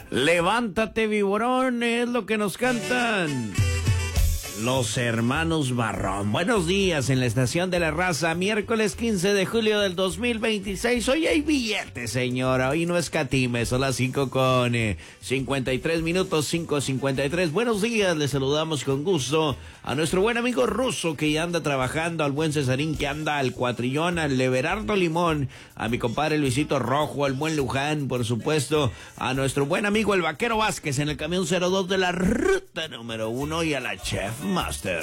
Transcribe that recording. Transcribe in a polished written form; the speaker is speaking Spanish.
Levántate, viborón, es lo que nos cantan los hermanos Barrón. Buenos días en la Estación de la Raza, miércoles 15 de julio del 2026. Hoy hay billetes, señora. Hoy no escatime, son las 5:53 minutos, 5:53. Buenos días, les saludamos con gusto a nuestro buen amigo Ruso que ya anda trabajando, al buen Cesarín que anda al Cuatrillón, al Everardo Limón, a mi compadre Luisito Rojo, al buen Luján, por supuesto, a nuestro buen amigo el Vaquero Vázquez en el camión 02 de la ruta número 1 y a la Chef Master.